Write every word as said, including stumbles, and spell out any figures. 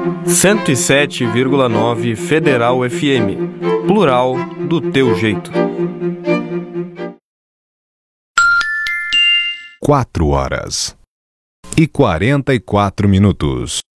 cento e sete vírgula nove Federal F M. Plural do teu jeito. Quatro horas e quarenta e quatro minutos.